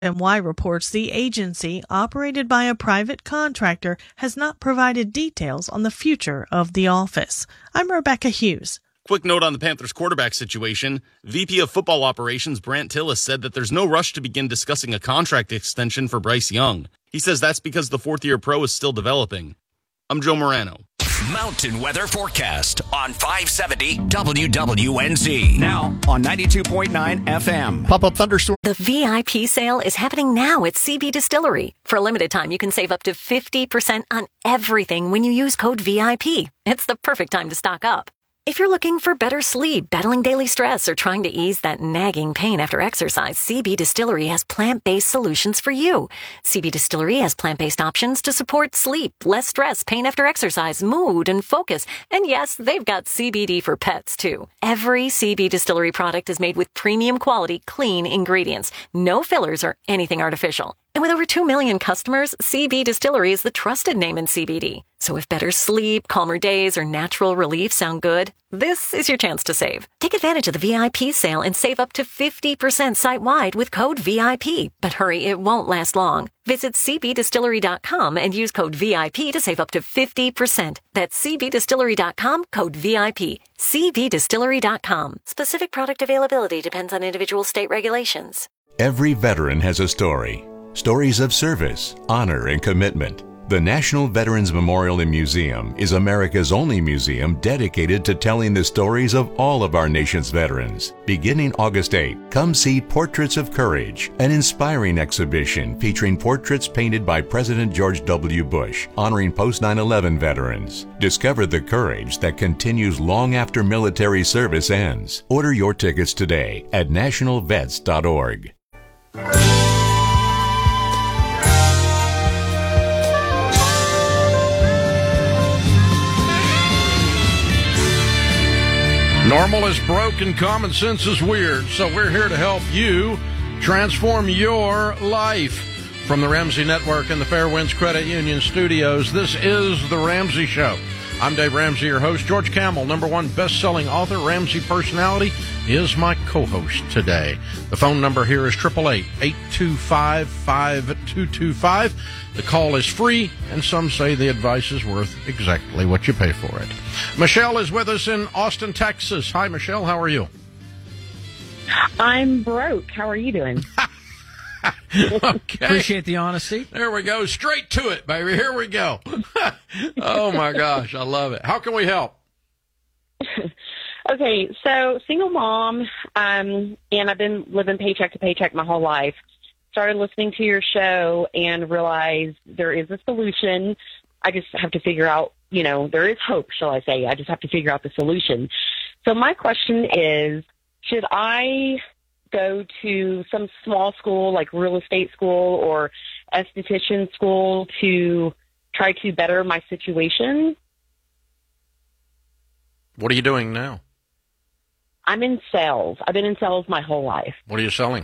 WNY reports the agency, operated by a private contractor, has not provided details on the future of the office. I'm Rebecca Hughes. Quick note on the Panthers quarterback situation. VP of Football Operations Brant Tillis said that there's no rush to begin discussing a contract extension for Bryce Young. He says that's because the fourth-year pro is still developing. I'm Joe Morano. Mountain weather forecast on 570 WWNZ. Now on 92.9 FM. Pop-up thunderstorm. The VIP sale is happening now at CB Distillery. For a limited time, you can save up to 50% on everything when you use code VIP. It's the perfect time to stock up. If you're looking for better sleep, battling daily stress, or trying to ease that nagging pain after exercise, CB Distillery has plant-based solutions for you. CB Distillery has plant-based options to support sleep, less stress, pain after exercise, mood, and focus. And yes, they've got CBD for pets, too. Every CB Distillery product is made with premium quality, clean ingredients. No fillers or anything artificial. And with over 2 million customers, CB Distillery is the trusted name in CBD. So if better sleep, calmer days, or natural relief sound good, this is your chance to save. Take advantage of the VIP sale and save up to 50% site-wide with code VIP. But hurry, it won't last long. Visit cbdistillery.com and use code VIP to save up to 50%. That's cbdistillery.com, code VIP. cbdistillery.com. Specific product availability depends on individual state regulations. Every veteran has a story. Stories of service, honor, and commitment. The National Veterans Memorial and Museum is America's only museum dedicated to telling the stories of all of our nation's veterans. Beginning August 8, come see Portraits of Courage, an inspiring exhibition featuring portraits painted by President George W. Bush, honoring post-9/11 veterans. Discover the courage that continues long after military service ends. Order your tickets today at nationalvets.org. Normal is broken, common sense is weird, so we're here to help you transform your life. From the Ramsey Network and the Fairwinds Credit Union Studios, this is The Ramsey Show. I'm Dave Ramsey, your host. George Kamel, #1 best-selling author, Ramsey personality, is my co-host today. The phone number here is 888-825-5225. The call is free, and some say the advice is worth exactly what you pay for it. Michelle is with us in Austin, Texas. Hi, Michelle. How are you? I'm broke. How are you doing? Okay. Appreciate the honesty. There we go. Straight to it, baby. Here we go. Oh, my gosh. I love it. How can we help? Okay, so single mom, and I've been living paycheck to paycheck my whole life. Started listening to your show and realized there is a solution. I just have to figure out, there is hope, shall I say. I just have to figure out the solution. So my question is, should I go to some small school like real estate school or esthetician school to try to better my situation? What are you doing now? I'm in sales. I've been in sales my whole life. What are you selling?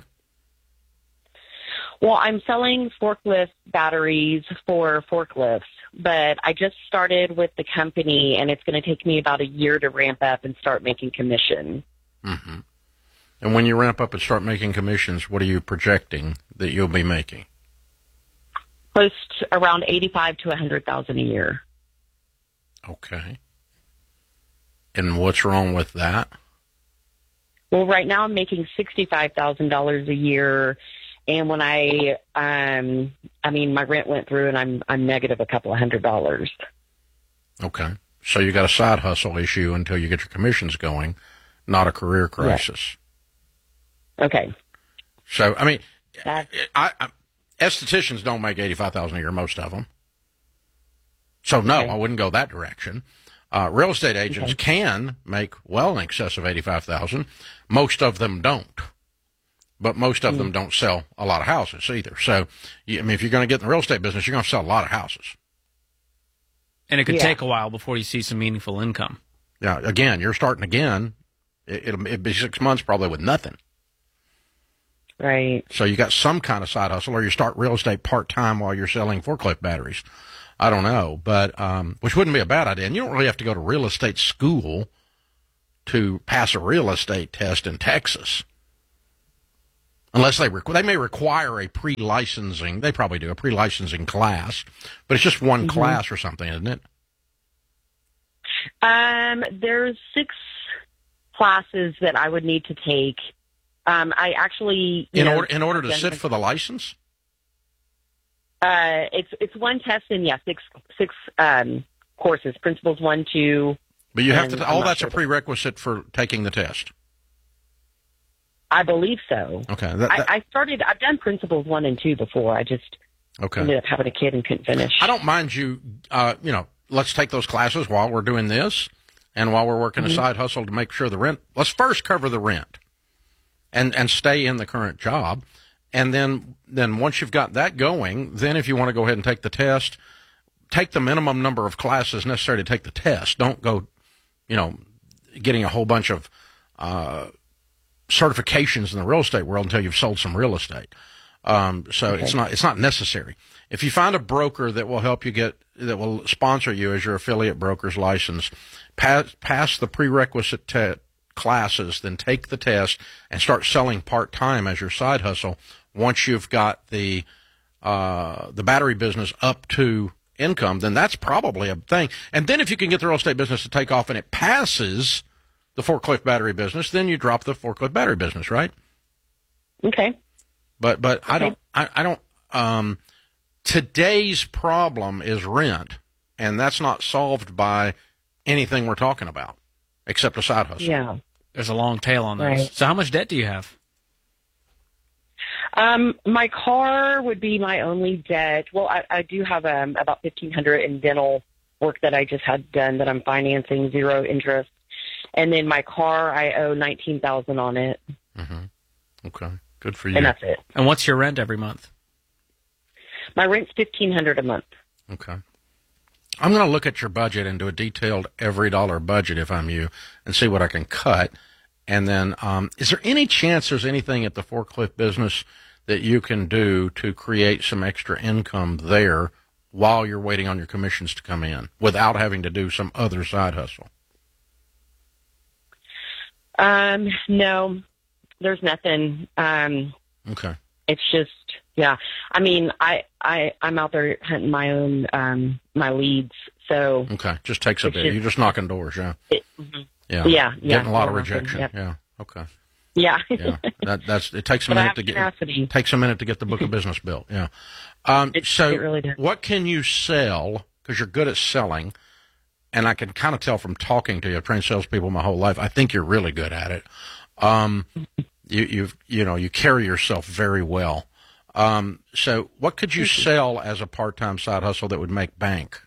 Well, I'm selling forklift batteries for forklifts, but I just started with the company, and it's going to take me about a year to ramp up and start making commission. Mm-hmm. And when you ramp up and start making commissions, what are you projecting that you'll be making? Close to around $85,000 to $100,000 a year. Okay. And what's wrong with that? Well, right now I'm making $65,000 a year. And when my rent went through and I'm negative a couple of $100. Okay. So you got a side hustle issue until you get your commissions going, not a career crisis. Yeah. Okay. So, estheticians don't make $85,000 a year, most of them. So no, okay. I wouldn't go that direction. Real estate agents can make well in excess of $85,000. Most of them don't. But most of them don't sell a lot of houses either. So, if you're going to get in the real estate business, you're going to sell a lot of houses. And it could take a while before you see some meaningful income. Yeah, again, you're starting again. It'll be 6 months probably with nothing. Right. So you got some kind of side hustle, or you start real estate part-time while you're selling forklift batteries. I don't know, but which wouldn't be a bad idea. And you don't really have to go to real estate school to pass a real estate test in Texas. Unless they may require a pre-licensing. They probably do a pre-licensing class, but it's just one class or something, isn't it? There's 6 classes that I would need to take. I actually in order to sit for the license. It's one test and 6 courses, principles 1, 2. But you have to. All that's a prerequisite for taking the test. I believe so. Okay. I've done principles 1 and 2 before. I just ended up having a kid and couldn't finish. I don't mind you. Let's take those classes while we're doing this, and while we're working a side hustle to make sure the rent. Let's first cover the rent, and stay in the current job, and then once you've got that going, then if you want to go ahead and take the test, take the minimum number of classes necessary to take the test. Don't go, getting a whole bunch of certifications in the real estate world until you've sold some real estate. It's not necessary. If you find a broker that will help you that will sponsor you as your affiliate broker's license, pass the prerequisite classes, then take the test and start selling part-time as your side hustle. Once you've got the battery business up to income, then that's probably a thing. And then if you can get the real estate business to take off and it passes the forklift battery business, then you drop the forklift battery business, right? Okay. But okay. I don't, today's problem is rent, and that's not solved by anything we're talking about, except a side hustle. Yeah. There's a long tail on those. Right. So how much debt do you have? My car would be my only debt. Well, I do have about $1,500 in dental work that I just had done that I'm financing, 0 interest. And then my car, I owe $19,000 on it. Mm-hmm. Okay, good for you. And that's it. And what's your rent every month? My rent's $1,500 a month. Okay. I'm going to look at your budget and do a detailed every dollar budget if I'm you, and see what I can cut. And then, is there any chance there's anything at the forklift business that you can do to create some extra income there while you're waiting on your commissions to come in without having to do some other side hustle? No, there's nothing. Okay. It's just, yeah. I mean, I'm out there hunting my own, my leads. So. Okay. Just takes a bit. You're just knocking doors. Yeah. Yeah. Yeah. Getting a lot of rejection. Yep. Yeah. Okay. Yeah. Yeah. It takes a minute to get the book of business built. Yeah. It really does. What can you sell? Because you're good at selling. And I can kind of tell from talking to you. I've trained salespeople my whole life. I think you're really good at it. You carry yourself very well. So what could you sell as a part-time side hustle that would make bank?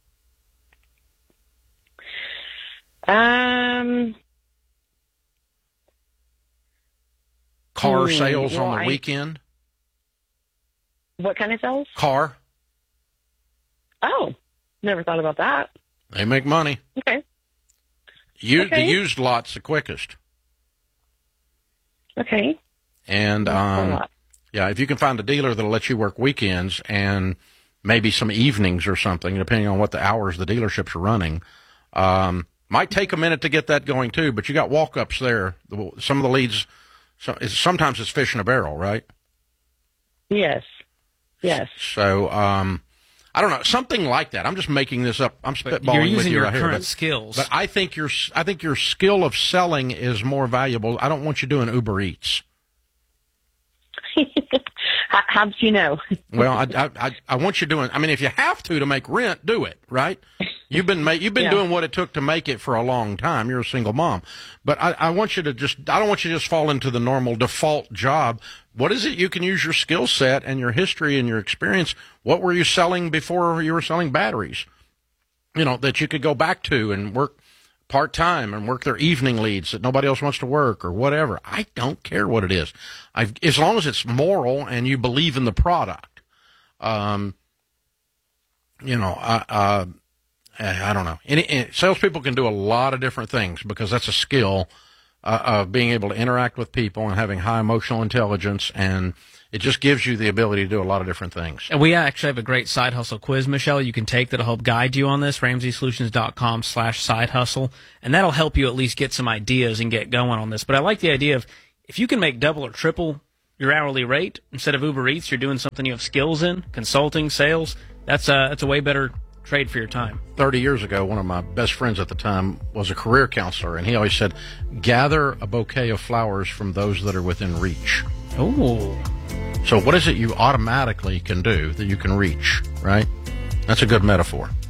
Car sales on the weekend? What kind of sales? Car. Oh, never thought about that. They make money. Okay. The used lot's the quickest. Okay. And if you can find a dealer that'll let you work weekends and maybe some evenings or something, depending on what the hours the dealerships are running, might take a minute to get that going too. But you got walk-ups there. Some of the leads, sometimes it's fish in a barrel, right? Yes. Yes. So, I don't know, something like that. I'm just making this up. I'm spitballing you're using with you your right current here, skills. But I think your skill of selling is more valuable. I don't want you doing Uber Eats. How did you know? Well, I want you doing. I mean, if you have to make rent, do it. Right? You've been doing what it took to make it for a long time. You're a single mom, but I want you to I don't want you to just fall into the normal default job. What is it you can use your skill set and your history and your experience? What were you selling before you were selling batteries? That you could go back to and work part-time and work their evening leads that nobody else wants to work or whatever. I don't care what it is. As long as it's moral and you believe in the product. I don't know. Salespeople can do a lot of different things because that's a skill of being able to interact with people and having high emotional intelligence, and it just gives you the ability to do a lot of different things. And we actually have a great side hustle quiz, Michelle, you can take that'll help guide you on this, RamseySolutions.com/side hustle, and that'll help you at least get some ideas and get going on this. But I like the idea of if you can make double or triple your hourly rate. Instead of Uber Eats, you're doing something you have skills in, consulting, sales. That's a way better trade for your time. 30 years ago, one of my best friends at the time was a career counselor, and he always said, gather a bouquet of flowers from those that are within reach. Oh. So what is it you automatically can do that you can reach, right? That's a good metaphor.